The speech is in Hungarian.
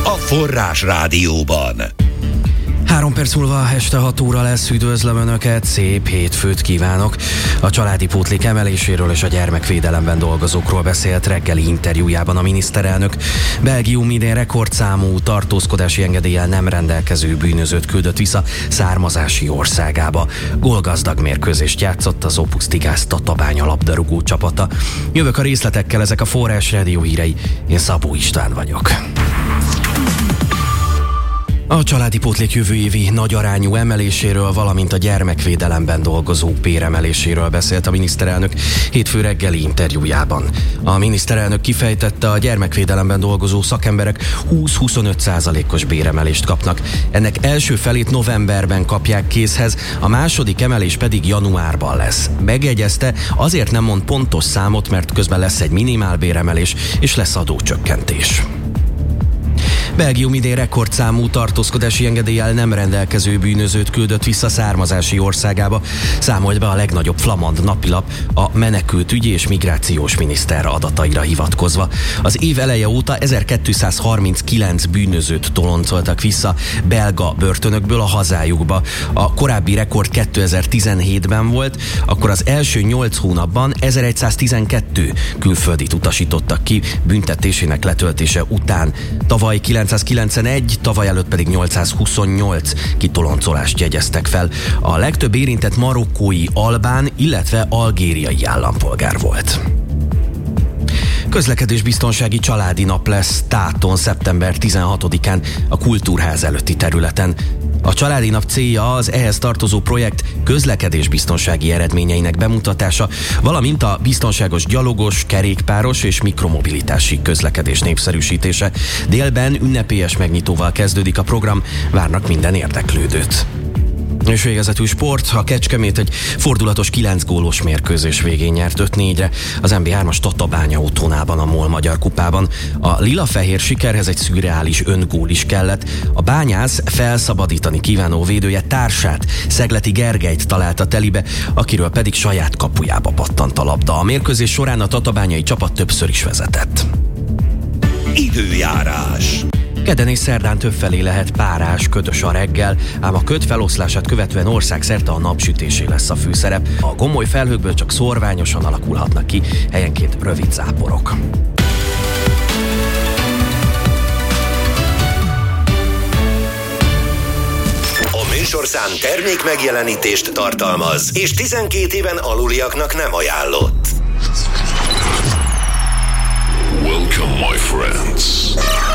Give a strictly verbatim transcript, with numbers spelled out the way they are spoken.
a Forrás Rádióban. Három perc múlva este hat óra lesz, üdvözlöm Önöket, szép hétfőt kívánok. A családi pótlék emeléséről és a gyermekvédelemben dolgozókról beszélt reggeli interjújában a miniszterelnök. Belgium idén rekordszámú tartózkodási engedéllyel nem rendelkező bűnözőt küldött vissza származási országába. Gólgazdag mérkőzést játszott az Opus Tigász Tatabánya labdarúgó csapata. Jövök a részletekkel, ezek a Forrás Rádió hírei. Én Szabó István vagyok. A családi pótlék jövő évi nagy arányú emeléséről, valamint a gyermekvédelemben dolgozók béremeléséről beszélt a miniszterelnök hétfő reggeli interjújában. A miniszterelnök kifejtette, a gyermekvédelemben dolgozó szakemberek húsz-huszonöt százalékos béremelést kapnak. Ennek első felét novemberben kapják készhez, a második emelés pedig januárban lesz. Megjegyezte, azért nem mond pontos számot, mert közben lesz egy minimálbéremelés és lesz adócsökkentés. Belgium idén rekordszámú tartózkodási engedéllyel nem rendelkező bűnözőt küldött vissza származási országába, számolt be a legnagyobb flamand napilap a menekültügyi és migrációs miniszter adataira hivatkozva. Az év eleje óta ezerkétszázharminckilenc bűnözőt toloncoltak vissza belga börtönökből a hazájukba. A korábbi rekord kétezer-tizenhétben volt, akkor az első nyolc hónapban ezerszáztizenkettő külföldit utasítottak ki büntetésének letöltése után. Tavaly kilencszázkilencvenegy, tavaly előtt pedig nyolcszázhuszonnyolc kitoloncolást jegyeztek fel. A legtöbb érintett marokkói, albán, illetve algériai állampolgár volt. Közlekedésbiztonsági családi nap lesz Táton szeptember tizenhatodikán a Kultúrház előtti területen. A családi nap célja az ehhez tartozó projekt közlekedésbiztonsági eredményeinek bemutatása, valamint a biztonságos gyalogos, kerékpáros és mikromobilitási közlekedés népszerűsítése. Délben ünnepélyes megnyitóval kezdődik a program, várnak minden érdeklődőt. És végezetül sport, a Kecskemét egy fordulatos kilenc gólos mérkőzés végén nyert öt négyre az em bé hármas Tatabánya otthonában a MOL Magyar Kupában. A lila-fehér sikerhez egy szürreális öngól is kellett. A Bányász felszabadítani kívánó védője társát, Szegleti Gergelyt találta telibe, akiről pedig saját kapujába pattant a labda. A mérkőzés során a tatabányai csapat többször is vezetett. Időjárás. Kedden és szerdán többfelé lehet párás, ködös a reggel, ám a köd feloszlását követően országszerte a napsütésé lesz a főszerep. A gomoly felhőkből csak szórványosan alakulhatnak ki, helyenként rövid záporok. A műsorszám termék megjelenítést tartalmaz, és tizenkét éven aluliaknak nem ajánlott. Welcome, my friends.